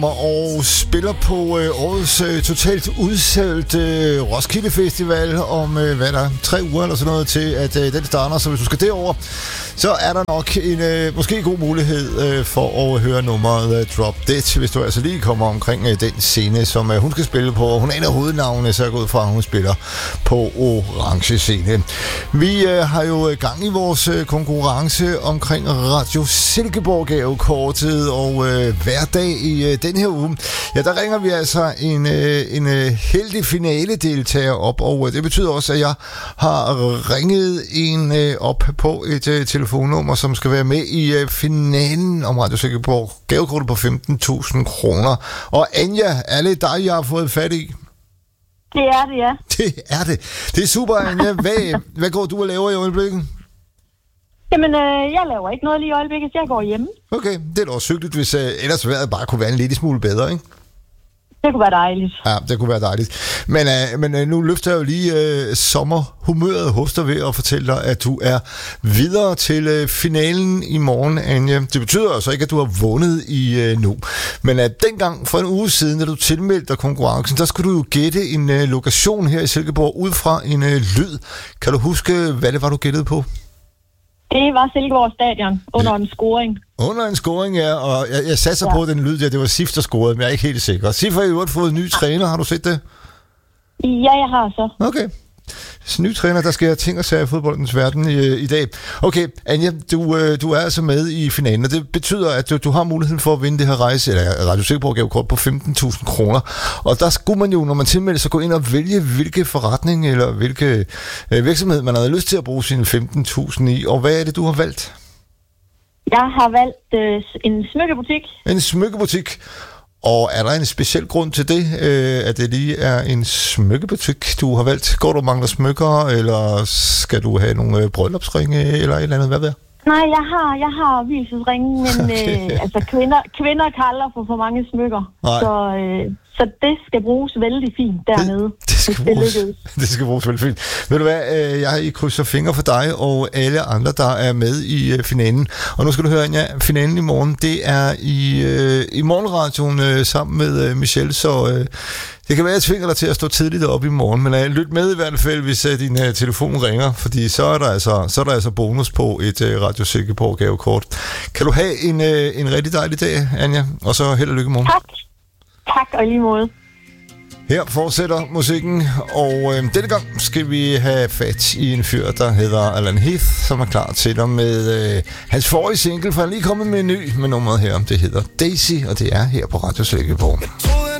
Og spiller på årets totalt udsolgt Roskilde Festival om, hvad der 3 uger eller sådan noget til, at den starter. Så hvis du skal derover, så er der nok en måske god mulighed for at høre nummeret Drop Dead, hvis du altså lige kommer omkring den scene, som hun skal spille på. Hun er en af hovednavnene, så jeg går ud fra, at hun spiller på orange scene. Vi har jo gang i vores konkurrence omkring Radio Silkeborg gavekortet, og hver dag i den her uge, ja, der ringer vi altså en heldig finale-deltager op, og det betyder også, at jeg har ringet en op på et telefonnummer, som skal være med i finalen om Radio Silkeborg gavekortet på 15.000 kroner. Og Anja, er det dig, jeg har fået fat i? Det er det, ja. Det er det. Det er super, Anja. Hvad går du og laver i øjeblikket? Jamen, jeg laver ikke noget lige i øjeblikket, så jeg går hjemme. Okay, det er da også hyggeligt, hvis ellers vejret bare kunne være en lille smule bedre, ikke? Det kunne være dejligt. Ja, det kunne være dejligt. Men nu løfter jeg jo lige sommerhumøret hos dig ved at fortælle dig, at du er videre til finalen i morgen, Anja. Det betyder altså ikke, at du har vundet i nu. Men dengang for en uge siden, da du tilmeldte dig konkurrencen, der skulle du jo gætte en lokation her i Silkeborg ud fra en lyd. Kan du huske, hvad det var, du gættede på? Det var Silkeborg Stadion under en scoring. Under en scoring, ja, og jeg satser på den lyd der, det var Sif, der scorede, men jeg er ikke helt sikker. Sif har jo fået en ny træner, har du set det? Ja, jeg har så. Okay. Så ny træner, der sker ting og sager i fodboldens verden i dag. Okay, Anja, du er altså med i finalen, og det betyder, at du har muligheden for at vinde det her rejse, eller Radio Silkeborg gavekort på 15.000 kroner. Og der skulle man jo, når man tilmelder sig, gå ind og vælge, hvilke forretning eller hvilke virksomhed, man havde lyst til at bruge sine 15.000 i. Og hvad er det, du har valgt? Jeg har valgt en smykkebutik. En smykkebutik. Og er der en speciel grund til det, at det lige er en smykkebutik, du har valgt? Går du og mangler smykker, eller skal du have nogle bryllupsringe, eller et eller andet? Hvad ved jeg? Nej, jeg har vielsesringe, men okay. Altså kvinder kalder for mange smykker. Så det skal bruges vældig fint dernede. Det skal bruges vældig fint. Ved du hvad, jeg krydser fingre for dig og alle andre, der er med i finalen. Og nu skal du høre, Anja, finalen i morgen, det er i morgenradioen sammen med Michelle, så det kan være, at jeg tvinger dig til at stå tidligt op i morgen, men lyt med i hvert fald, hvis din telefon ringer, fordi så er der altså bonus på et Radio Silkeborg gavekort. Kan du have en rigtig dejlig dag, Anja, og så held og lykke i morgen. Tak, og i lige måde. Her fortsætter musikken, og denne gang skal vi have fat i en fyr, der hedder Alan Heath, som er klar til dig med hans forrige single, for han er lige kommet med en ny med nummeret her. Det hedder Daisy, og det er her på Radio Silkeborg.